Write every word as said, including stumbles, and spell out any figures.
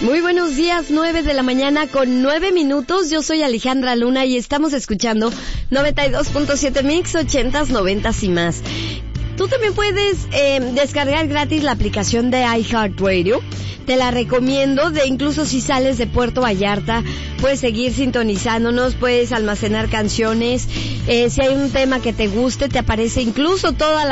Muy buenos días, nueve de la mañana con nueve minutos. Yo soy Alejandra Luna y estamos escuchando noventa y dos punto siete Mix, ochentas, noventas y más. Tú también puedes eh, descargar gratis la aplicación de iHeartRadio. Te la recomiendo, de incluso si sales de Puerto Vallarta, puedes seguir sintonizándonos, puedes almacenar canciones. Eh, si hay un tema que te guste, te aparece incluso toda la